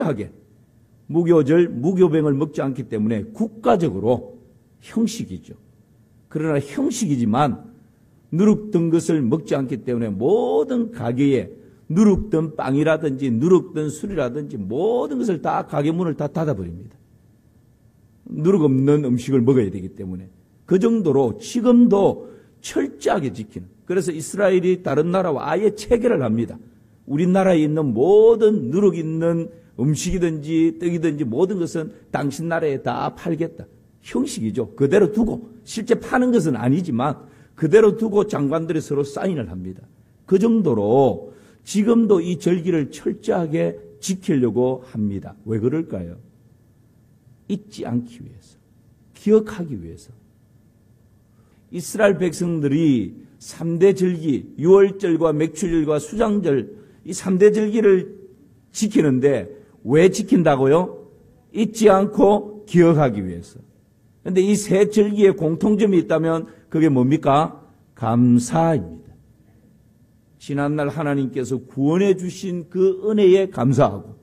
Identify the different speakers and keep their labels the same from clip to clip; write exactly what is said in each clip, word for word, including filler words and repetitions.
Speaker 1: 철저하게 무교절, 무교병을 먹지 않기 때문에 국가적으로 형식이죠. 그러나 형식이지만 누룩든 것을 먹지 않기 때문에 모든 가게에 누룩든 빵이라든지 누룩든 술이라든지 모든 것을 다 가게 문을 다 닫아버립니다. 누룩 없는 음식을 먹어야 되기 때문에 그 정도로 지금도 철저하게 지키는. 그래서 이스라엘이 다른 나라와 아예 체결을 합니다. 우리나라에 있는 모든 누룩 있는 음식이든지 떡이든지 모든 것은 당신 나라에 다 팔겠다. 형식이죠. 그대로 두고 실제 파는 것은 아니지만 그대로 두고 장관들이 서로 사인을 합니다. 그 정도로 지금도 이 절기를 철저하게 지키려고 합니다. 왜 그럴까요? 잊지 않기 위해서, 기억하기 위해서. 이스라엘 백성들이 삼 대 절기, 유월절과 맥추절과 수장절, 이 삼 대 절기를 지키는데 왜 지킨다고요? 잊지 않고 기억하기 위해서. 그런데 이 세 절기에 공통점이 있다면 그게 뭡니까? 감사입니다. 지난날 하나님께서 구원해 주신 그 은혜에 감사하고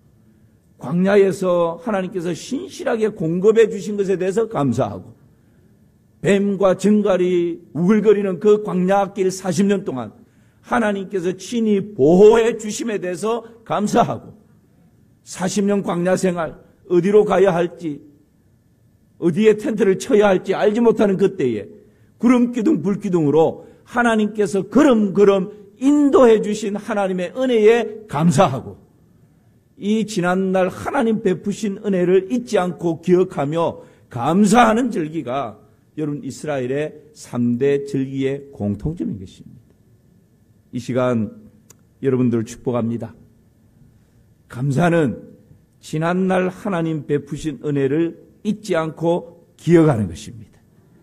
Speaker 1: 광야에서 하나님께서 신실하게 공급해 주신 것에 대해서 감사하고 뱀과 정갈이 우글거리는 그 광야길 사십 년 동안 하나님께서 친히 보호해 주심에 대해서 감사하고 사십 년 광야 생활 어디로 가야 할지 어디에 텐트를 쳐야 할지 알지 못하는 그때에 구름기둥 불기둥으로 하나님께서 걸음걸음 인도해 주신 하나님의 은혜에 감사하고 이 지난날 하나님 베푸신 은혜를 잊지 않고 기억하며 감사하는 절기가 여러분 이스라엘의 삼 대 절기의 공통점인 것입니다. 이 시간 여러분들을 축복합니다. 감사는 지난날 하나님 베푸신 은혜를 잊지 않고 기억하는 것입니다.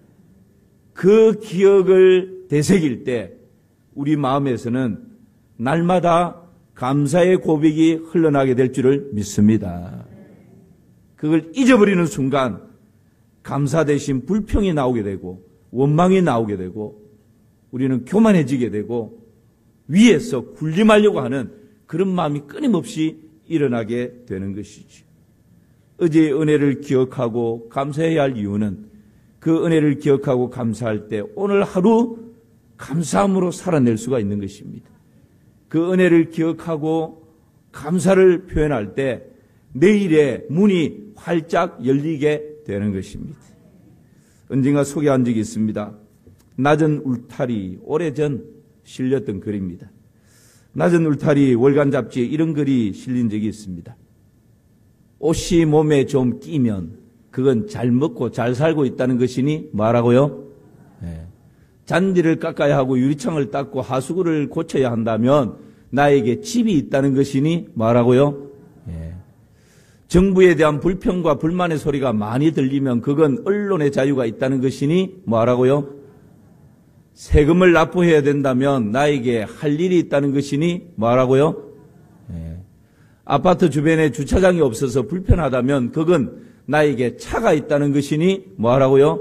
Speaker 1: 그 기억을 되새길 때 우리 마음에서는 날마다 감사의 고백이 흘러나게 될 줄을 믿습니다. 그걸 잊어버리는 순간 감사 대신 불평이 나오게 되고 원망이 나오게 되고 우리는 교만해지게 되고 위에서 군림하려고 하는 그런 마음이 끊임없이 일어나게 되는 것이죠. 어제의 은혜를 기억하고 감사해야 할 이유는 그 은혜를 기억하고 감사할 때 오늘 하루 감사함으로 살아낼 수가 있는 것입니다. 그 은혜를 기억하고 감사를 표현할 때 내일의 문이 활짝 열리게 되는 것입니다. 언젠가 소개한 적이 있습니다. 낮은 울타리, 오래전 실렸던 글입니다. 낮은 울타리 월간 잡지에 이런 글이 실린 적이 있습니다. 옷이 몸에 좀 끼면 그건 잘 먹고 잘 살고 있다는 것이니 뭐라고요? 네. 잔디를 깎아야 하고 유리창을 닦고 하수구를 고쳐야 한다면 나에게 집이 있다는 것이니 뭐라고요? 네. 정부에 대한 불평과 불만의 소리가 많이 들리면 그건 언론의 자유가 있다는 것이니 뭐라고요? 세금을 납부해야 된다면 나에게 할 일이 있다는 것이니 뭐라고요? 네. 아파트 주변에 주차장이 없어서 불편하다면 그건 나에게 차가 있다는 것이니 뭐라고요?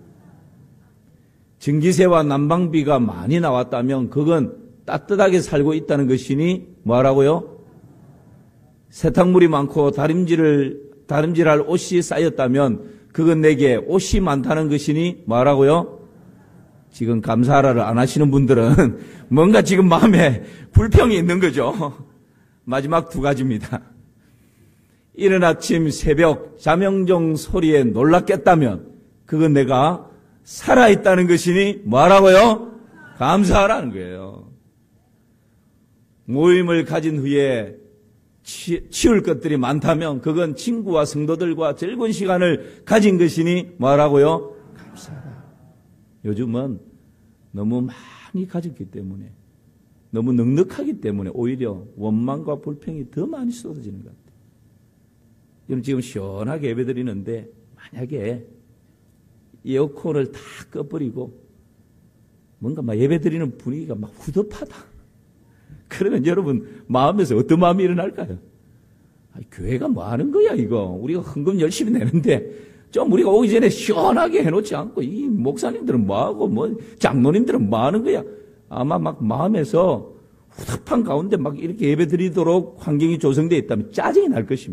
Speaker 1: 전기세와 난방비가 많이 나왔다면 그건 따뜻하게 살고 있다는 것이니 뭐라고요? 세탁물이 많고 다림질을 다림질할 옷이 쌓였다면 그건 내게 옷이 많다는 것이니 뭐라고요? 지금 감사하라를 안 하시는 분들은 뭔가 지금 마음에 불평이 있는 거죠. 마지막 두 가지입니다. 이른 아침 새벽 자명종 소리에 놀랐겠다면 그건 내가 살아있다는 것이니 뭐라고요? 감사하라는 거예요. 모임을 가진 후에 치, 치울 것들이 많다면 그건 친구와 성도들과 즐거운 시간을 가진 것이니 뭐라고요? 감사하라. 요즘은 너무 많이 가졌기 때문에 너무 넉넉하기 때문에 오히려 원망과 불평이 더 많이 쏟아지는 것 같아요. 여러분 지금 시원하게 예배드리는데 만약에 에어컨을 다 꺼버리고 뭔가 막 예배드리는 분위기가 막 후덥하다. 그러면 여러분 마음에서 어떤 마음이 일어날까요? 아, 교회가 뭐 하는 거야 이거. 우리가 헌금 열심히 내는데 좀 우리가 오기 전에 시원하게 해놓지 않고 이 목사님들은 뭐하고 뭐 장로님들은 뭐 하는 거야. 아마 막 마음에서 후답한 가운데 막 이렇게 예배 드리도록 환경이 조성되어 있다면 짜증이 날 것입니다.